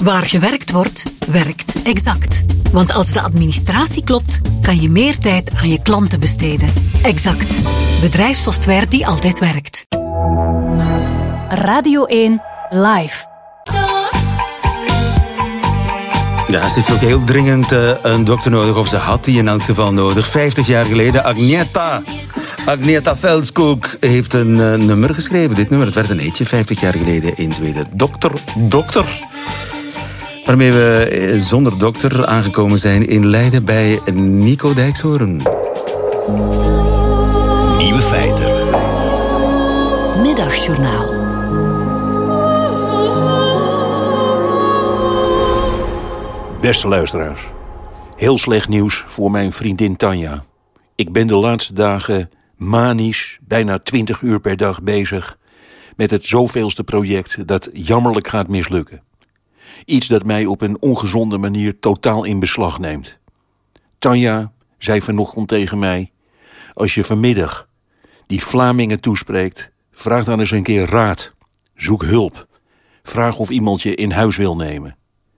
Waar gewerkt wordt, werkt Exact. Want als de administratie klopt, kan je meer tijd aan je klanten besteden. Exact. Bedrijfssoftware die altijd werkt. Radio 1 Live. Ja, ze heeft ook heel dringend een dokter nodig, of ze had die in elk geval nodig. 50 jaar geleden, Agneta Veldskog heeft een nummer geschreven. Dit nummer, het werd een hitje 50 jaar geleden in Zweden. Dokter. Waarmee we zonder dokter aangekomen zijn in Leiden bij Nico Dijkshoorn. Nieuwe feiten. Middagjournaal. Beste luisteraars, heel slecht nieuws voor mijn vriendin Tanja. Ik ben de laatste dagen manisch, bijna 20 uur per dag bezig met het zoveelste project dat jammerlijk gaat mislukken. Iets dat mij op een ongezonde manier totaal in beslag neemt. Tanja zei vanochtend tegen mij: als je vanmiddag die Vlamingen toespreekt, vraag dan eens een keer raad. Zoek hulp. Vraag of iemand je in huis wil nemen.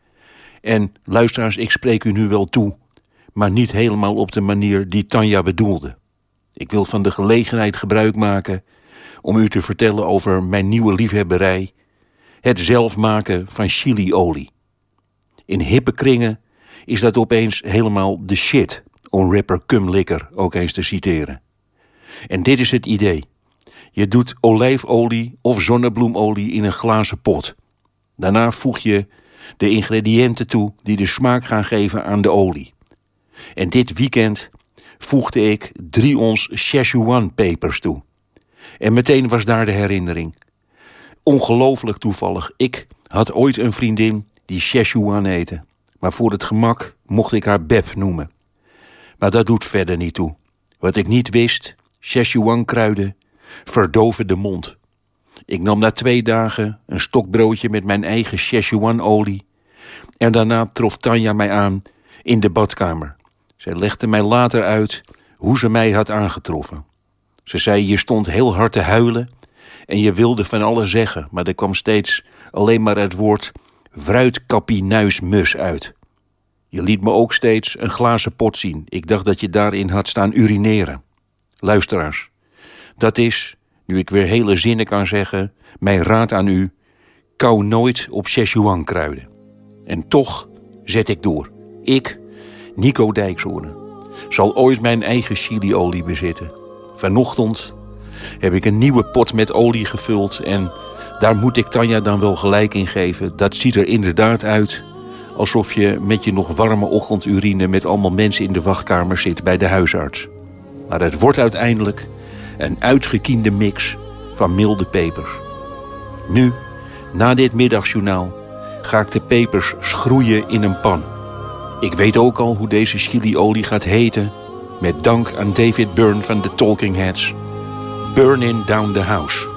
En luisteraars, ik spreek u nu wel toe, maar niet helemaal op de manier die Tanja bedoelde. Ik wil van de gelegenheid gebruik maken om u te vertellen over mijn nieuwe liefhebberij: het zelf maken van chiliolie. In hippe kringen is dat opeens helemaal de shit, om rapper Cum Likker ook eens te citeren. En dit is het idee. Je doet olijfolie of zonnebloemolie in een glazen pot. Daarna voeg je de ingrediënten toe die de smaak gaan geven aan de olie. En dit weekend voegde ik 3 ons Szechuan-pepers toe. En meteen was daar de herinnering. Ongelooflijk toevallig. Ik had ooit een vriendin die Szechuan heette. Maar voor het gemak mocht ik haar Beb noemen. Maar dat doet verder niet toe. Wat ik niet wist, Szechuan-kruiden verdoven de mond. Ik nam na 2 dagen een stokbroodje met mijn eigen Szechuan-olie. En daarna trof Tanja mij aan in de badkamer. Zij legde mij later uit hoe ze mij had aangetroffen. Ze zei: je stond heel hard te huilen en je wilde van alles zeggen, maar er kwam steeds alleen maar het woord fruitkapinuismus uit. Je liet me ook steeds een glazen pot zien. Ik dacht dat je daarin had staan urineren. Luisteraars, dat is, nu ik weer hele zinnen kan zeggen, mijn raad aan u: kauw nooit op Szechuan kruiden. En toch zet ik door. Ik, Nico Dijkshoorn, zal ooit mijn eigen chiliolie bezitten. Vanochtend heb ik een nieuwe pot met olie gevuld en daar moet ik Tanja dan wel gelijk in geven. Dat ziet er inderdaad uit alsof je met je nog warme ochtendurine met allemaal mensen in de wachtkamer zit bij de huisarts. Maar het wordt uiteindelijk een uitgekiende mix van milde pepers. Nu, na dit middagjournaal, ga ik de pepers schroeien in een pan. Ik weet ook al hoe deze chiliolie gaat heten, met dank aan David Byrne van de Talking Heads. Burning Down the House.